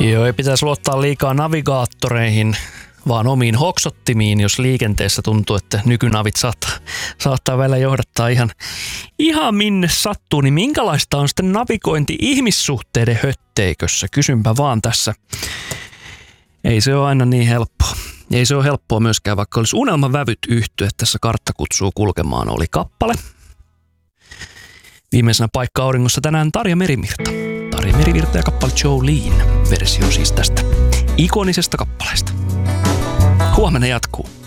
Joo, ei pitäisi luottaa liikaa navigaattoreihin, vaan omiin hoksottimiin, jos liikenteessä tuntuu, että nykynavit saattaa välillä johdattaa ihan minne sattuu. Niin minkälaista on sitten navigointi ihmissuhteiden hötteikössä? Kysynpä vaan tässä. Ei se ole aina niin helppoa. Ei se ole helppoa myöskään, vaikka olisi unelmavävyt yhtyä. Tässä Kartta kutsuu kulkemaan oli kappale. Viimeisenä paikka-auringossa tänään Tarja Merivirta. Tarja Merivirta ja kappale Jolene. Versio siis tästä ikonisesta kappaleesta. Huomenna jatkuu.